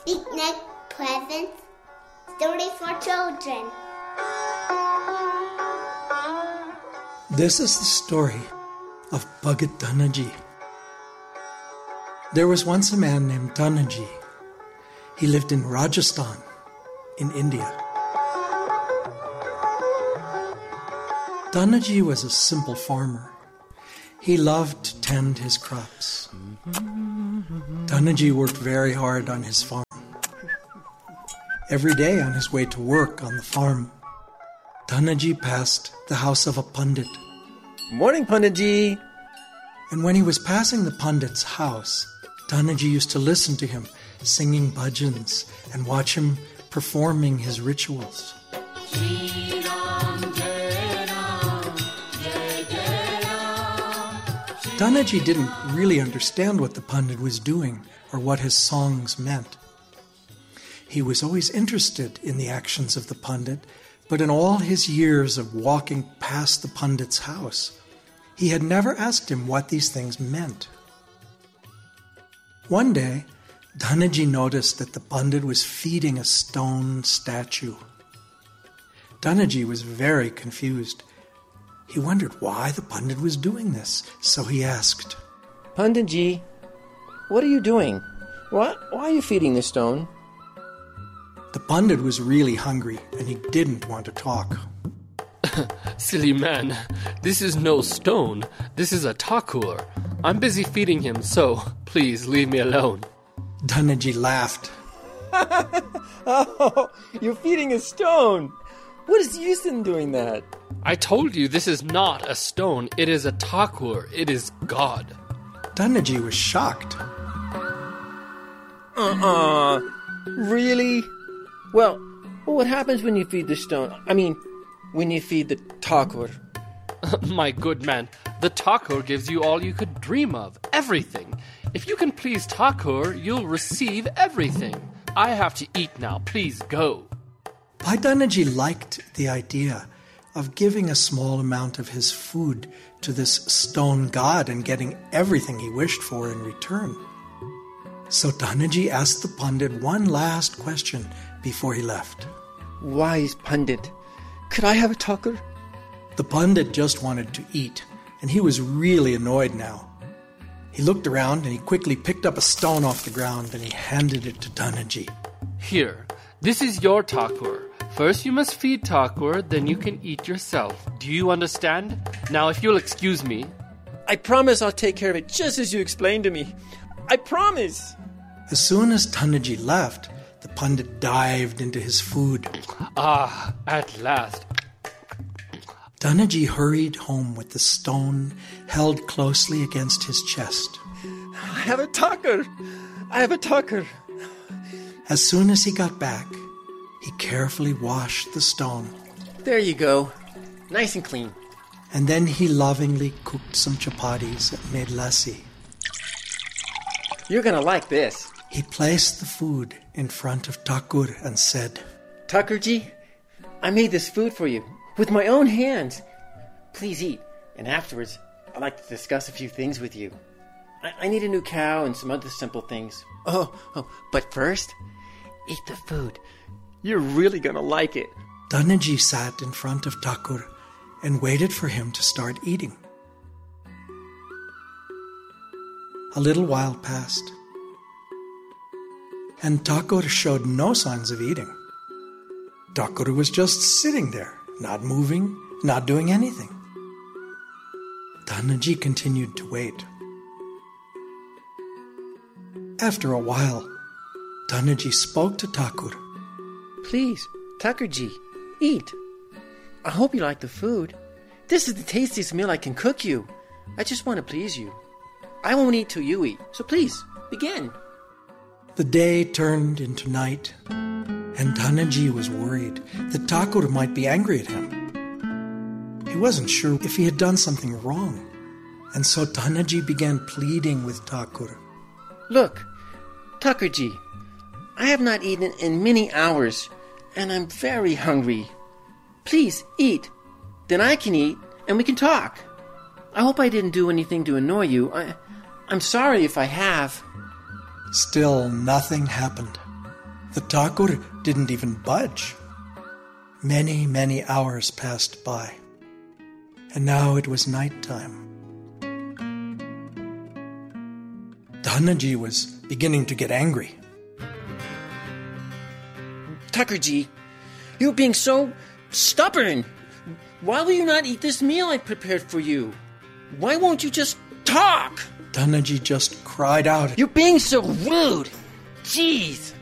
Picnic presents, story for children. This is the story of Bhagat Dhanaji. There was once a man named Dhanaji. He lived in Rajasthan, in India. Dhanaji was a simple farmer. He loved to tend his crops. Dhanaji worked very hard on his farm. Every day on his way to work on the farm, Dhanaji passed the house of a Pandit. Morning, Panditji. And when he was passing the Pandit's house, Dhanaji used to listen to him singing bhajans and watch him performing his rituals. Dhanaji didn't really understand what the Pandit was doing or what his songs meant. He was always interested in the actions of the Pandit, but in all his years of walking past the Pandit's house, he had never asked him what these things meant. One day, Dhanaji noticed that the Pandit was feeding a stone statue. Dhanaji was very confused. He wondered why the Pandit was doing this, so he asked, Panditji, what are you doing? Why are you feeding the stone? The Pandit was really hungry, and he didn't want to talk. Silly man, this is no stone. This is a Thakur. I'm busy feeding him, so please leave me alone. Dhanaji laughed. Oh, you're feeding a stone. What is the use in doing that? I told you this is not a stone. It is a Thakur. It is God. Dhanaji was shocked. Really? Well, what happens when you feed the stone? When you feed the Thakur? My good man, the Thakur gives you all you could dream of. Everything. If you can please Thakur, you'll receive everything. I have to eat now. Please go. Bhai Dhanaji liked the idea of giving a small amount of his food to this stone god and getting everything he wished for in return. So Dhanaji asked the Pandit one last question before he left. Wise Pandit, could I have a Thakur? The Pandit just wanted to eat, and he was really annoyed now. He looked around and he quickly picked up a stone off the ground and he handed it to Dhanaji. Here, this is your Thakur. First you must feed Thakur, then you can eat yourself. Do you understand? Now if you'll excuse me. I promise I'll take care of it just as you explained to me. I promise! As soon as Dhanaji left, the Pandit dived into his food. Ah, at last. Dhanaji hurried home with the stone held closely against his chest. I have a Thakur! I have a Thakur! As soon as he got back, he carefully washed the stone. There you go. Nice and clean. And then he lovingly cooked some chapatis and made lassi. You're gonna like this. He placed the food in front of Thakur and said, Thakurji, I made this food for you with my own hands. Please eat, and afterwards I'd like to discuss a few things with you. I need a new cow and some other simple things. But first, eat the food. You're really gonna like it. Dhanaji sat in front of Thakur and waited for him to start eating. A little while passed, and Thakur showed no signs of eating. Thakur was just sitting there, not moving, not doing anything. Dhanaji continued to wait. After a while, Dhanaji spoke to Thakur. Please, Thakurji, eat. I hope you like the food. This is the tastiest meal I can cook you. I just want to please you. I won't eat till you eat, so please, begin. The day turned into night, and Dhanaji was worried that Thakur might be angry at him. He wasn't sure if he had done something wrong, and so Dhanaji began pleading with Thakur. Look, Thakurji, I have not eaten in many hours, and I'm very hungry. Please, eat. Then I can eat, and we can talk. I hope I didn't do anything to annoy you. I'm sorry if I have. Still nothing happened. The Thakur didn't even budge. Many, many hours passed by, and now it was night time. Dhannaji was beginning to get angry. Thakurji, you're being so stubborn. Why will you not eat this meal I prepared for you? Why won't you just talk? Dhannaji just cried out. You're being so rude. Jeez.